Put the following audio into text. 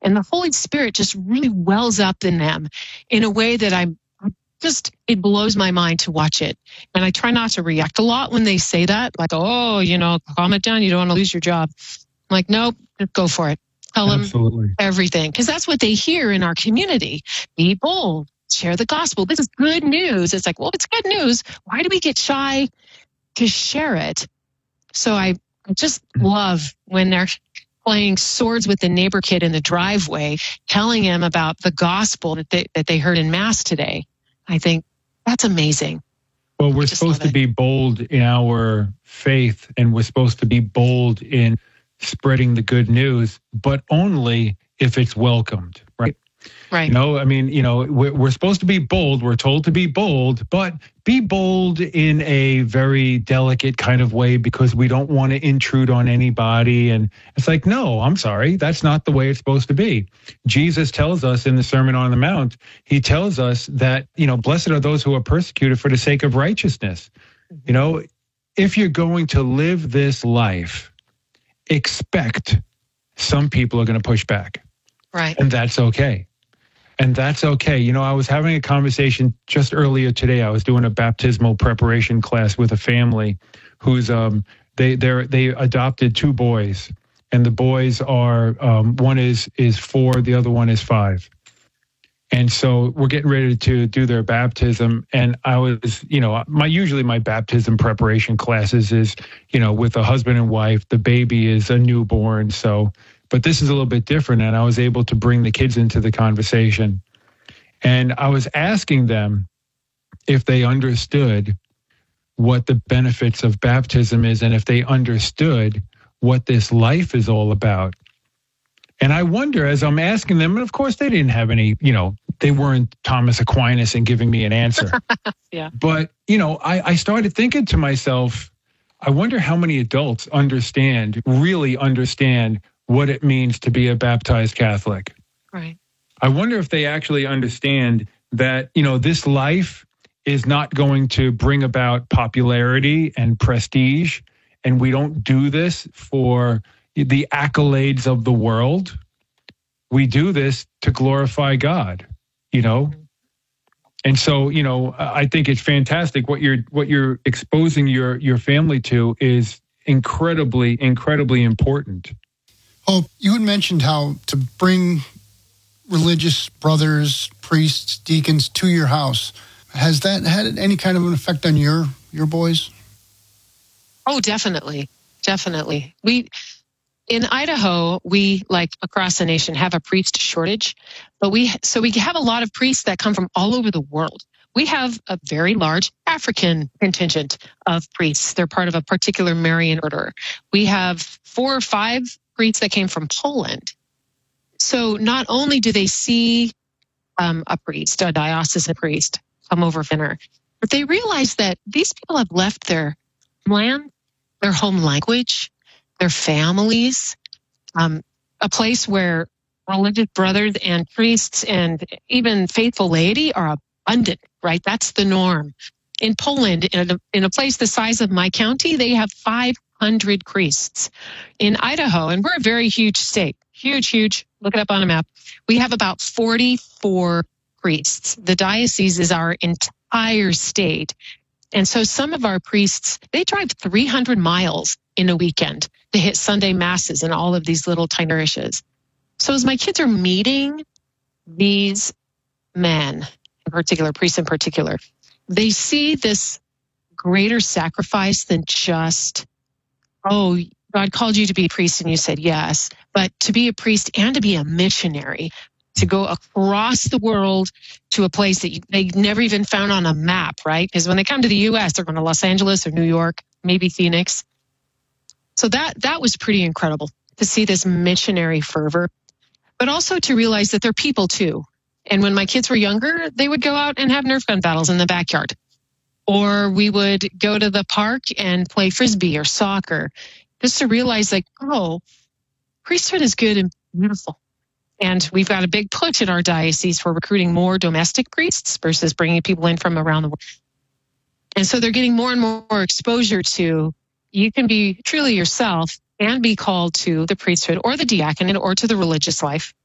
And the Holy Spirit just really wells up in them in a way that it blows my mind to watch it. And I try not to react a lot when they say that, like, oh, calm it down. You don't want to lose your job. I'm like, nope, just go for it. Tell them everything. Because that's what they hear in our community. Be bold. Share the gospel. This is good news. It's like, well, it's good news. Why do we get shy to share it? So I just love when they're playing swords with the neighbor kid in the driveway, telling him about the gospel that they heard in Mass today. I think that's amazing. Well, we're supposed to be bold in our faith, and we're supposed to be bold in spreading the good news, but only if it's welcomed, right? Right. We're supposed to be bold. We're told to be bold, but be bold in a very delicate kind of way because we don't want to intrude on anybody. And it's like, no, I'm sorry. That's not the way it's supposed to be. Jesus tells us in the Sermon on the Mount, he tells us that, blessed are those who are persecuted for the sake of righteousness. If you're going to live this life, expect some people are going to push back. Right. And that's okay. I was having a conversation just earlier today. I was doing a baptismal preparation class with a family who's they adopted 2 boys, and the boys are one is 4, the other one is 5. And so we're getting ready to do their baptism. And I was, usually my baptism preparation classes is, with a husband and wife, the baby is a newborn. But this is a little bit different. And I was able to bring the kids into the conversation. And I was asking them if they understood what the benefits of baptism is and if they understood what this life is all about. And I wonder, as I'm asking them, and of course they didn't have any, they weren't Thomas Aquinas and giving me an answer. Yeah. But, I started thinking to myself, I wonder how many adults really understand what it means to be a baptized Catholic. Right. I wonder if they actually understand that, this life is not going to bring about popularity and prestige. And we don't do this for the accolades of the world. We do this to glorify God, And so, I think it's fantastic. What you're exposing your family to is incredibly, incredibly important. Oh, you had mentioned how to bring religious brothers, priests, deacons to your house. Has that had any kind of an effect on your boys? Oh, definitely. Definitely. In Idaho, we, like across the nation, have a priest shortage, but we have a lot of priests that come from all over the world. We have a very large African contingent of priests. They're part of a particular Marian order. We have 4 or 5 priests that came from Poland. So not only do they see a diocesan priest, come over for dinner, but they realize that these people have left their land, their home language, their families, a place where religious brothers and priests and even faithful laity are abundant, right? That's the norm. In Poland, in a place the size of my county, they have 500 priests. In Idaho, and we're a very huge state, huge, look it up on a map, we have about 44 priests. The diocese is our entire state. And so some of our priests, they drive 300 miles in a weekend to hit Sunday masses in all of these little tiny parishes. So as my kids are meeting these men, in particular, priests in particular, they see this greater sacrifice than just, oh, God called you to be a priest and you said yes, but to be a priest and to be a missionary, to go across the world to a place that they never even found on a map, right? Because when they come to the U.S., they're going to Los Angeles or New York, maybe Phoenix. So that was pretty incredible to see this missionary fervor, but also to realize that they're people too. And when my kids were younger, they would go out and have Nerf gun battles in the backyard. Or we would go to the park and play Frisbee or soccer, just to realize like, oh, priesthood is good and beautiful. And we've got a big push in our diocese for recruiting more domestic priests versus bringing people in from around the world. And so they're getting more and more exposure to, you can be truly yourself and be called to the priesthood or the diaconate or to the religious life.